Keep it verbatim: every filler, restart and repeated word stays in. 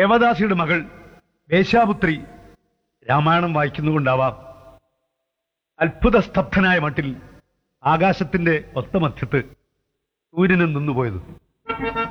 ദേവദാസിയുടെ മകൾ വേശ്യാപുത്രി രാമായണം വായിക്കുന്നുകൊണ്ടാവാം അത്ഭുത സ്തബ്ധനായ മട്ടിൽ ആകാശത്തിന്റെ ഒത്ത മധ്യത്ത് സൂര്യനും നിന്നുപോയത്.